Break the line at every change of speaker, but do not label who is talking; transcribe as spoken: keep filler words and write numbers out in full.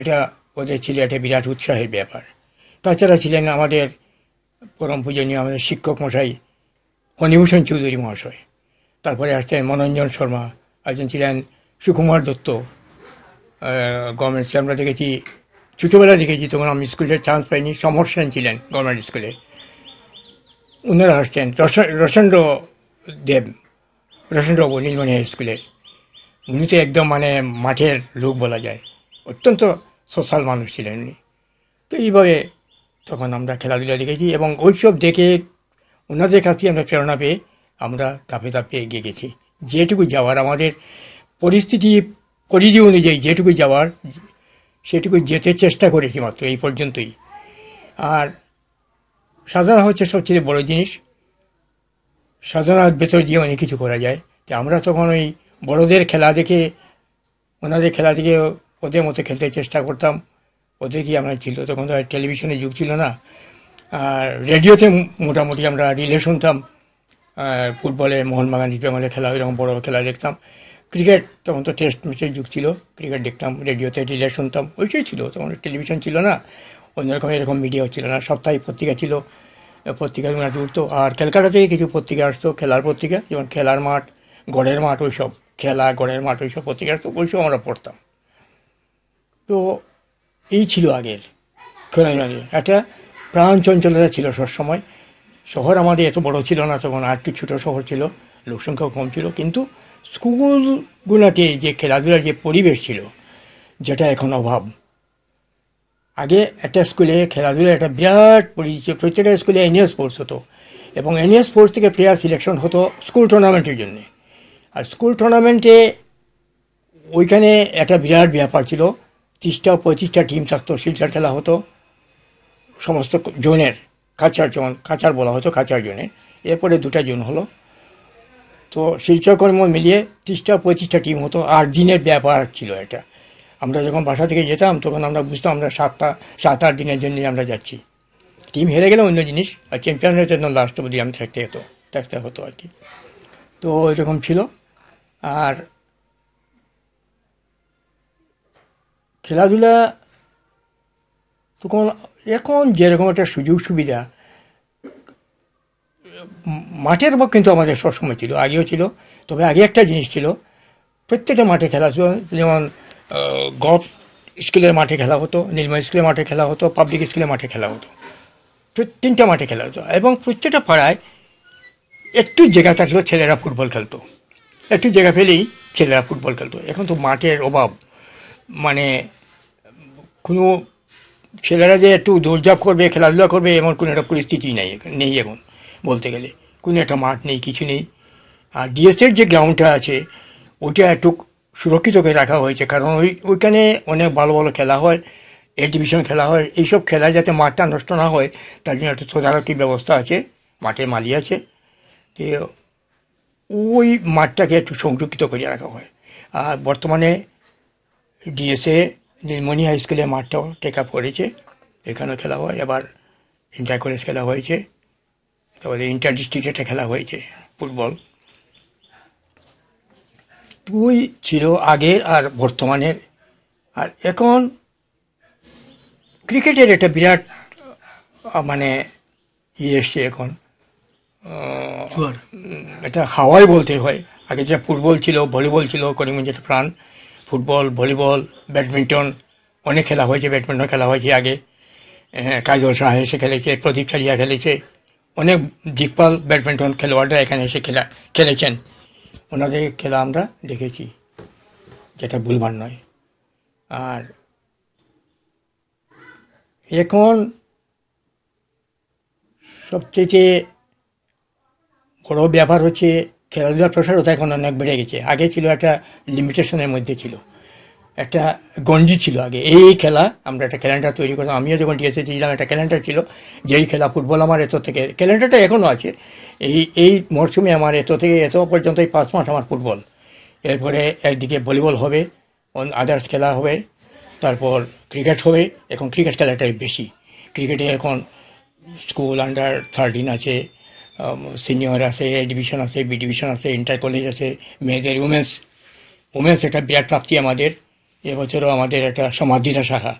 এটা ওদের ছিল একটা বিরাট উৎসাহের ব্যাপার। তাছাড়া ছিলেন আমাদের পরম পূজনীয় আমাদের শিক্ষক মশাই ফণীভূষণ চৌধুরী মহাশয়। তারপরে আসছেন মনোরঞ্জন শর্মা, একজন ছিলেন সুকুমার দত্ত। গভর্নমেন্ট আমরা দেখেছি, ছোটোবেলা দেখেছি, তখন আমি স্কুলে চান্স পাইনি। সমর সেন ছিলেন গভর্নমেন্ট স্কুলে, ওনারা আসছেন। রসেন্দ্র দেব, রসেন্দ্রবাবু নীলমণি হাই স্কুলের, উনি তো একদম মানে মাঠের লোক বলা যায়, অত্যন্ত সোশ্যাল মানুষ ছিলেন উনি। তো এইভাবে তখন আমরা খেলাধুলা দেখেছি এবং ওইসব দেখে ওনাদের কাছ থেকে আমরা প্রেরণা পেয়ে আমরা ধাপে ধাপে এগিয়ে গেছি। যেটুকু যাওয়ার আমাদের পরিস্থিতি পরিধি অনুযায়ী যেটুকু যাওয়ার সেটুকু যেতে চেষ্টা করেছি মাত্র, এই পর্যন্তই। আর সাধনা হচ্ছে সবচেয়ে বড় জিনিস। সাধনার ভেতর দিয়ে অনেক কিছু করা যায়। তো আমরা তখন ওই বড়দের খেলা দেখে, ওনাদের খেলা দেখে ওদের মতো খেলতে চেষ্টা করতাম। ওদের কি আমরা ছিল তখন তো আর টেলিভিশনের যুগ ছিল না, আর রেডিওতে মোটামুটি আমরা রিলে শুনতাম। ফুটবলে মোহনবাগান ইস্টবেঙ্গলে খেলা, এরকম বড় খেলা দেখতাম। ক্রিকেট তখন তো টেস্ট ম্যাচের যুগ ছিল, ক্রিকেট দেখতাম, রেডিওতে রিলে শুনতাম, ওইটাই ছিল। তখন টেলিভিশন ছিল না, অন্যরকম এরকম মিডিয়াও ছিল না। সাপ্তাহিক পত্রিকা ছিল, পত্রিকাগুলো উঠতো। আর ক্যালকাটা থেকে কিছু পত্রিকা আসতো, খেলার পত্রিকা, যেমন খেলার মাঠ, গড়ের মাঠ, ওইসব খেলা, গড়ের মাঠ, ওইসব পত্রিকা আসতো, ওইসব আমরা পড়তাম। তো এই ছিল আগের খেলাধুলা। একটা প্রাণ চঞ্চলতা ছিল সবসময়। শহর আমাদের এত বড় ছিল না তখন, আর একটু ছোটো শহর ছিল, লোকসংখ্যাও কম ছিল, কিন্তু স্কুলগুলোতে যে খেলাধুলার যে পরিবেশ ছিল, যেটা এখন অভাব। আগে একটা স্কুলে খেলাধুলার একটা বিরাট পরিচয়, প্রত্যেকটা স্কুলে অ্যানুয়াল স্পোর্টস হতো এবং অ্যানুয়াল স্পোর্টস থেকে প্লেয়ার সিলেকশন হতো স্কুল টুর্নামেন্টের জন্যে। আর স্কুল টুর্নামেন্টে ওইখানে একটা বিরাট ব্যাপার ছিল, তিরিশটা পঁয়ত্রিশটা টিম থাকতো, শিলচর খেলা হতো সমস্ত জোনের, কাচার জোন, কাচার বলা হতো, কাচার জোনে। এরপরে দুটা জোন হলো, তো শিলচর কর্ম মিলিয়ে তিরিশটা পঁয়ত্রিশটা টিম হতো। আর দিনের ব্যাপার ছিল এটা। আমরা যখন বাসা থেকে যেতাম তখন আমরা বুঝতাম আমরা সাতটা সাত আট দিনের জন্য আমরা যাচ্ছি। টিম হেরে গেলে অন্য জিনিস, আর চ্যাম্পিয়ন হয়ে জন্য লাস্ট অবধি আমি থাকতে হতো থাকতে হতো আর কি। তো এরকম ছিল। আর খেলাধুলা তখন, এখন যেরকম একটা সুযোগ সুবিধা মাঠের উপর কিন্তু আমাদের সবসময় ছিল, আগেও ছিল। তবে আগে একটা জিনিস ছিল, প্রত্যেকটা মাঠে খেলা ছিল। যেমন গভ স্কুলের মাঠে খেলা হতো, নীলমণি স্কুলের মাঠে খেলা হতো, পাবলিক স্কুলের মাঠে খেলা হতো, তিনটা মাঠে খেলা হতো। এবং প্রত্যেকটা পাড়ায় একটু জায়গা থাকলেও ছেলেরা ফুটবল খেলতো, একটু জায়গা পেলেই ছেলেরা ফুটবল খেলতো। এখন তো মাঠের অভাব, মানে কোনো ছেলেরা যে একটু দৌড়ঝাঁপ করবে, খেলাধুলা করবে, এমন কোনো একটা পরিস্থিতি নেই নেই এখন বলতে গেলে। কোনো একটা মাঠ নেই, কিছু নেই। আর ডিএসের যে গ্রাউন্ডটা আছে ওইটা একটু সুরক্ষিত করে রাখা হয়েছে, কারণ ওই ওইখানে অনেক ভালো ভালো খেলা হয়, এ ডিভিশন খেলা হয়। এইসব খেলা যাতে মাঠটা নষ্ট না হয় তার জন্য একটা তদারকি ব্যবস্থা আছে, মাঠে মালি আছে। তো ওই মাঠটাকে একটু সংরক্ষিত করে রাখা হয়। আর বর্তমানে ডিএসএ নীলমণি হাই স্কুলের মাঠটাও টেক আপ করেছে, এখানেও খেলা হয়। এবার ইন্টার কলেজ খেলা হয়েছে, তারপরে ইন্টার ডিস্ট্রিক্টে খেলা হয়েছে ফুটবল। ওই ছিল আগের আর বর্তমানের। আর এখন ক্রিকেটের একটা বিরাট মানে ইয়ে এসছে এখন, এটা হাওয়াই বলতে হয়। আগে যে ফুটবল ছিল, ভলিবল ছিল, করিমগঞ্জের প্রাণ। ফুটবল, ভলিবল, ব্যাডমিন্টন, অনেক খেলা হয়েছে। ব্যাডমিন্টন খেলা হয়েছে আগে, কাজল শাহ এসে খেলেছে, প্রদীপ চালিয়া খেলেছে, অনেক দিকপাল ব্যাডমিন্টন খেলোয়াড়রা এখানে এসে খেলা খেলেছেন। ওনাদের খেলা আমরা দেখেছি, যেটা ভুলবার নয়। আর এখন সবচেয়ে বড় ব্যাপার হচ্ছে খেলাধুলার প্রসারতা এখন অনেক বেড়ে গেছে। আগে ছিল একটা লিমিটেশনের মধ্যে ছিল, একটা গঞ্জি ছিল আগে। এই খেলা আমরা একটা ক্যালেন্ডার তৈরি করতাম। আমিও যখন ডিএসএ ছিলাম একটা ক্যালেন্ডার ছিল, যেই খেলা ফুটবল আমার এত থেকে, ক্যালেন্ডারটা এখনও আছে, এই এই মরশুমে আমার এত থেকে এত পর্যন্ত এই পাঁচ মাস আমার ফুটবল, এরপরে একদিকে ভলিবল হবে, আদার্স খেলা হবে, তারপর ক্রিকেট হবে। এখন ক্রিকেট খেলাটাই বেশি। ক্রিকেটে এখন স্কুল আন্ডার থার্টিন আছে, সিনিয়র আছে, এ ডিভিশন আছে, বি ডিভিশন আছে, ইন্টার কলেজ আছে, মেয়েদের উমেন্স উমেন্স একটা বিরাট প্রাপ্তি আমাদের। এবছরও আমাদের একটা সমাধিতা শাখা